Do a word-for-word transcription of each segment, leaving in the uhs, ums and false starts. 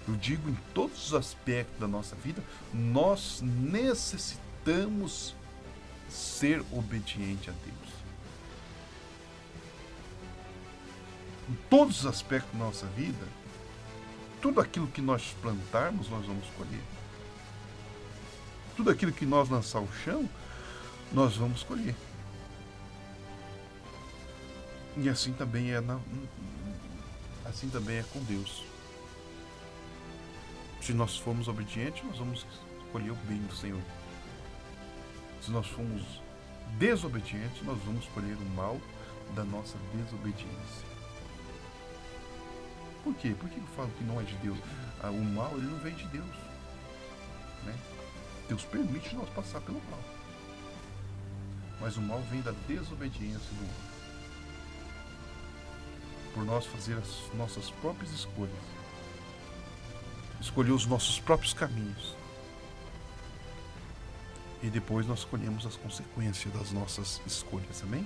eu digo em todos os aspectos da nossa vida, nós necessitamos ser obediente a Deus. Em todos os aspectos da nossa vida, tudo aquilo que nós plantarmos, nós vamos colher. Tudo aquilo que nós lançar ao chão, nós vamos colher. E assim também é na, assim também é com Deus. Se nós formos obedientes, nós vamos colher o bem do Senhor. Se nós formos desobedientes, nós vamos colher o mal da nossa desobediência. Por quê? Por que eu falo que não é de Deus? Ah, o mal, ele não vem de Deus. Né? Deus permite nós passar pelo mal. Mas o mal vem da desobediência do homem. Por nós fazer as nossas próprias escolhas. Escolher os nossos próprios caminhos. E depois nós colhemos as consequências das nossas escolhas. Amém?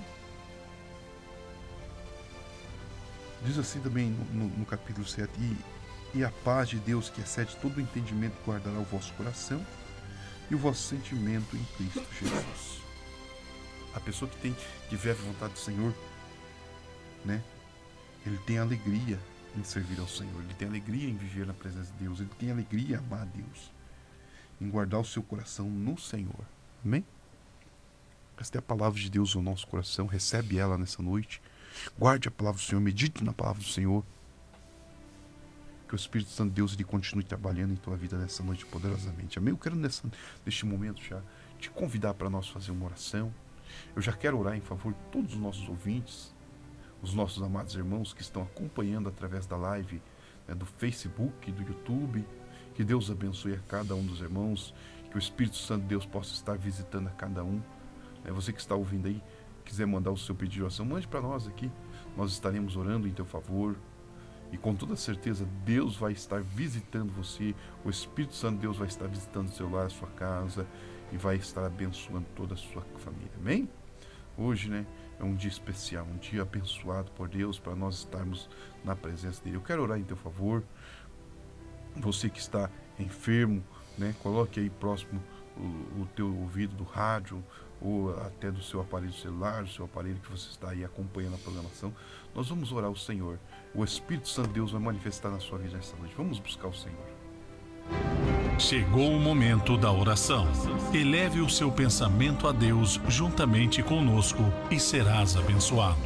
Diz assim também no, no, no capítulo sete, e, e a paz de Deus, que excede todo o entendimento, guardará o vosso coração e o vosso sentimento em Cristo Jesus. A pessoa que tem, tiver a vontade do Senhor, né? Ele tem alegria em servir ao Senhor, ele tem alegria em viver na presença de Deus, ele tem alegria em amar a Deus, em guardar o seu coração no Senhor. Amém? Esta é a palavra de Deus no nosso coração, recebe ela nessa noite. Guarde a palavra do Senhor, medite na palavra do Senhor. Que o Espírito Santo de Deus ele continue trabalhando em tua vida nessa noite poderosamente. Amém? Eu quero nessa, neste momento já te convidar para nós fazer uma oração. Eu já quero orar em favor de todos os nossos ouvintes, os nossos amados irmãos que estão acompanhando através da live, né, do Facebook, do YouTube. Que Deus abençoe a cada um dos irmãos, que o Espírito Santo de Deus possa estar visitando a cada um. É, você que está ouvindo aí, quiser mandar o seu pedido de oração, mande para nós aqui. Nós estaremos orando em teu favor. E com toda certeza Deus vai estar visitando você. O Espírito Santo de Deus vai estar visitando o seu lar, a sua casa. E vai estar abençoando toda a sua família. Amém? Hoje, né, é um dia especial. Um dia abençoado por Deus para nós estarmos na presença dele. Eu quero orar em teu favor. Você que está enfermo, né, coloque aí próximo o, o teu ouvido do rádio, ou até do seu aparelho celular, do seu aparelho que você está aí acompanhando a programação. Nós vamos orar ao Senhor. O Espírito Santo de Deus vai manifestar na sua vida esta noite. Vamos buscar o Senhor. Chegou o momento da oração. Eleve o seu pensamento a Deus juntamente conosco e serás abençoado.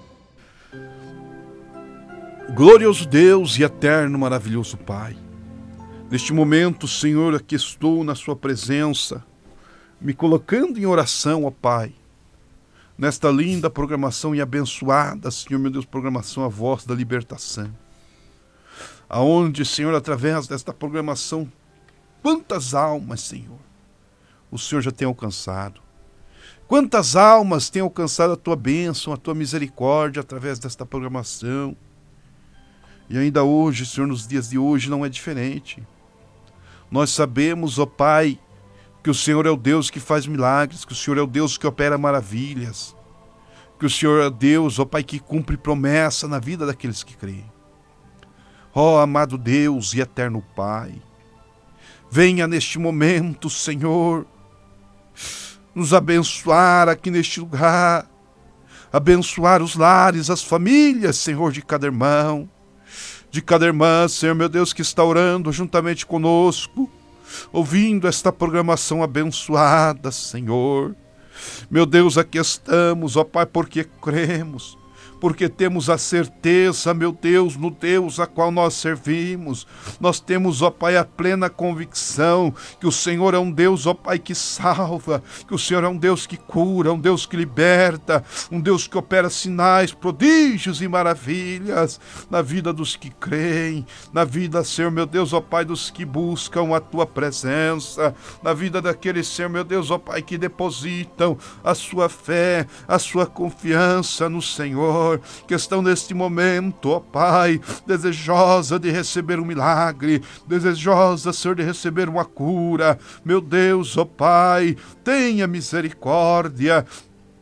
Glorioso Deus e eterno maravilhoso Pai, neste momento, Senhor, aqui estou na sua presença, me colocando em oração, ó Pai, nesta linda programação e abençoada, Senhor, meu Deus, programação A Voz da Libertação, aonde, Senhor, através desta programação, quantas almas, Senhor, o Senhor já tem alcançado, quantas almas tem alcançado a Tua bênção, a Tua misericórdia, através desta programação, e ainda hoje, Senhor, nos dias de hoje não é diferente. Nós sabemos, ó Pai, que o Senhor é o Deus que faz milagres, que o Senhor é o Deus que opera maravilhas, que o Senhor é o Deus, ó Pai, que cumpre promessa na vida daqueles que creem. Ó amado Deus e eterno Pai, venha neste momento, Senhor, nos abençoar aqui neste lugar, abençoar os lares, as famílias, Senhor, de cada irmão, de cada irmã, Senhor, meu Deus, que está orando juntamente conosco, ouvindo esta programação abençoada, Senhor. Meu Deus, aqui estamos, ó Pai, porque cremos, porque temos a certeza, meu Deus, no Deus a qual nós servimos. Nós temos, ó Pai, a plena convicção que o Senhor é um Deus, ó Pai, que salva, que o Senhor é um Deus que cura, um Deus que liberta, um Deus que opera sinais, prodígios e maravilhas na vida dos que creem, na vida, Senhor, meu Deus, ó Pai, dos que buscam a Tua presença, na vida daqueles, Senhor, meu Deus, ó Pai, que depositam a sua fé, a sua confiança no Senhor, que estão neste momento, ó Pai, desejosa de receber um milagre, desejosa, Senhor, de receber uma cura. Meu Deus, ó Pai, tenha misericórdia,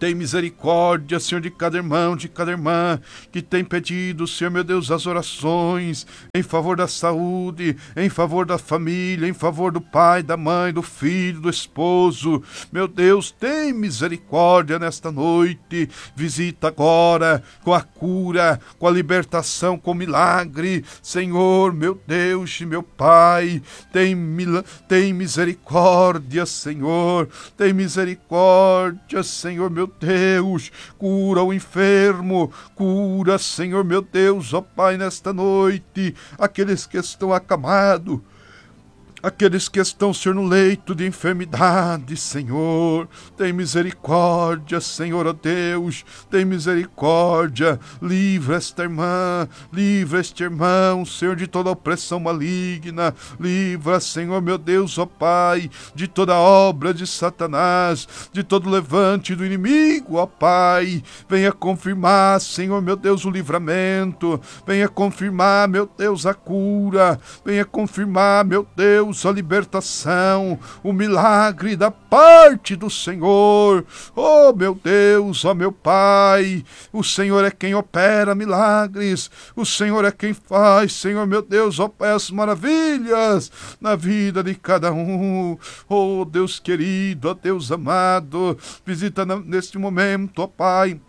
Tem misericórdia, Senhor, de cada irmão, de cada irmã que tem pedido, Senhor, meu Deus, as orações em favor da saúde, em favor da família, em favor do pai, da mãe, do filho, do esposo. Meu Deus, tem misericórdia nesta noite. Visita agora com a cura, com a libertação, com o milagre. Senhor, meu Deus e meu Pai, tem, tem misericórdia, Senhor. Tem misericórdia, Senhor, meu Deus, cura o enfermo, cura, Senhor, meu Deus, ó Pai, nesta noite, aqueles que estão acamados, aqueles que estão, Senhor, no leito de enfermidade, Senhor, tem misericórdia, Senhor, ó Deus, tem misericórdia, livra esta irmã, livra este irmão, Senhor, de toda opressão maligna, livra, Senhor, meu Deus, ó Pai, de toda obra de Satanás, de todo levante do inimigo, ó Pai, venha confirmar, Senhor, meu Deus, o livramento, venha confirmar, meu Deus, a cura, venha confirmar, meu Deus, a libertação, o milagre da parte do Senhor. Oh, meu Deus, ó meu Pai, o Senhor é quem opera milagres, o Senhor é quem faz, Senhor, meu Deus, ó Pai, as maravilhas na vida de cada um. Oh, Deus querido, ó Deus amado, visita neste momento, ó Pai,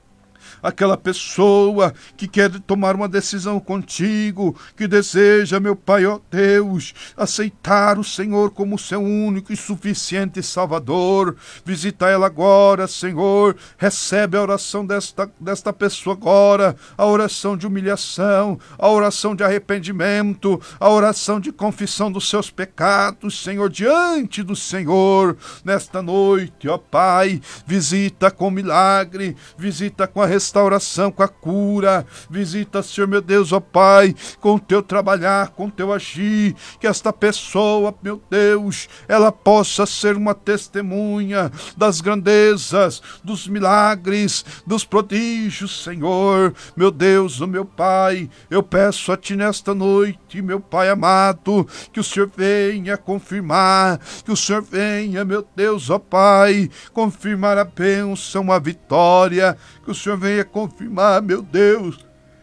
aquela pessoa que quer tomar uma decisão contigo, que deseja, meu Pai, ó Deus, aceitar o Senhor como seu único e suficiente Salvador. Visita ela agora, Senhor, recebe a oração desta, desta pessoa agora, a oração de humilhação, a oração de arrependimento, a oração de confissão dos seus pecados, Senhor, diante do Senhor, nesta noite, ó Pai, visita com milagre, visita com a restauração, restauração, com a cura, visita, Senhor, meu Deus, ó Pai, com o teu trabalhar, com o teu agir, que esta pessoa, meu Deus, ela possa ser uma testemunha das grandezas, dos milagres, dos prodígios, Senhor, meu Deus, ó meu Pai, eu peço a Ti nesta noite, meu Pai amado, que o Senhor venha confirmar, que o Senhor venha, meu Deus, ó Pai, confirmar a bênção, a vitória, que o Senhor venha confirmar, meu Deus,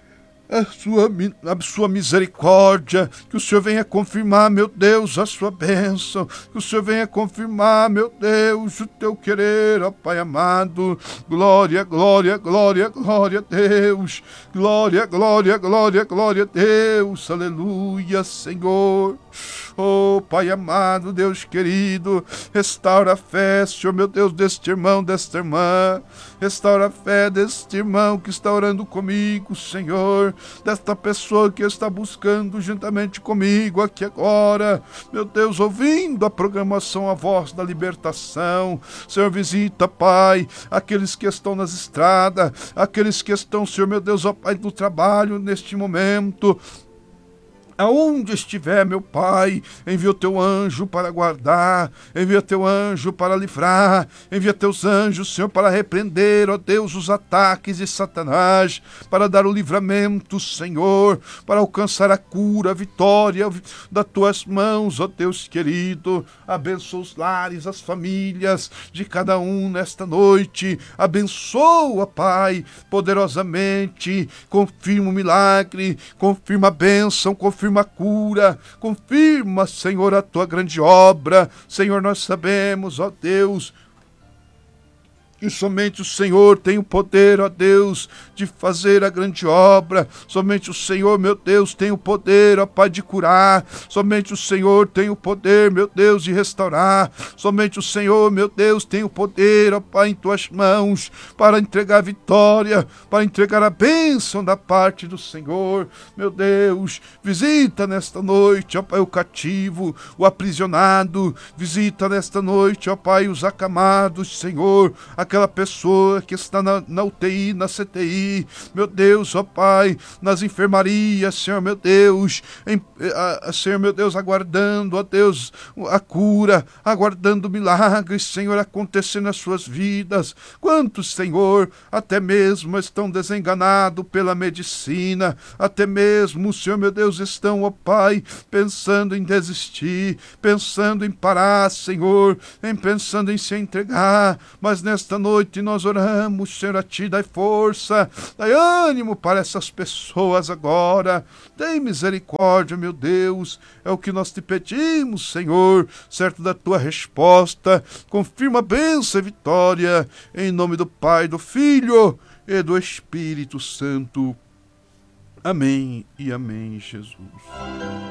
a sua, a sua misericórdia, que o Senhor venha confirmar, meu Deus, a sua bênção, que o Senhor venha confirmar, meu Deus, o teu querer, ó Pai amado. Glória, glória, glória, glória a Deus, glória, glória, glória, glória a Deus, aleluia, Senhor. Oh, Pai amado, Deus querido, restaura a fé, Senhor, meu Deus, deste irmão, desta irmã, restaura a fé deste irmão que está orando comigo, Senhor, desta pessoa que está buscando juntamente comigo aqui agora, meu Deus, ouvindo a programação A Voz da Libertação. Senhor, visita, Pai, aqueles que estão nas estradas, aqueles que estão, Senhor, meu Deus, ó Pai, do trabalho neste momento. Aonde estiver, meu Pai, envia o teu anjo para guardar, envia teu anjo para livrar, envia teus anjos, Senhor, para repreender, ó Deus, os ataques de Satanás, para dar o livramento, Senhor, para alcançar a cura, a vitória das tuas mãos, ó Deus querido. Abençoa os lares, as famílias de cada um nesta noite, abençoa, Pai, poderosamente, confirma o milagre, confirma a bênção, confirma Confirma a cura, confirma, Senhor, a tua grande obra. Senhor, nós sabemos, ó Deus, que somente o Senhor tem o poder, ó Deus, de fazer a grande obra. Somente o Senhor, meu Deus, tem o poder, ó Pai, de curar. Somente o Senhor tem o poder, meu Deus, de restaurar. Somente o Senhor, meu Deus, tem o poder, ó Pai, em tuas mãos, para entregar a vitória, para entregar a bênção da parte do Senhor. Meu Deus, visita nesta noite, ó Pai, o cativo, o aprisionado. Visita nesta noite, ó Pai, os acamados, Senhor, aquela pessoa que está na, na U T I, na C T I, meu Deus, ó Pai, nas enfermarias, Senhor, meu Deus, em, a, a, Senhor, meu Deus, aguardando, ó Deus, a cura, aguardando milagres, Senhor, acontecer nas suas vidas. Quantos, Senhor, até mesmo estão desenganados pela medicina, até mesmo, Senhor, meu Deus, estão, ó Pai, pensando em desistir, pensando em parar, Senhor, em pensando em se entregar, mas nesta nessa noite nós oramos, Senhor, a Ti dai força, dai ânimo para essas pessoas agora. Tem misericórdia, meu Deus, é o que nós te pedimos, Senhor, certo da Tua resposta. Confirma a bênção e vitória, em nome do Pai, do Filho e do Espírito Santo. Amém e amém, Jesus.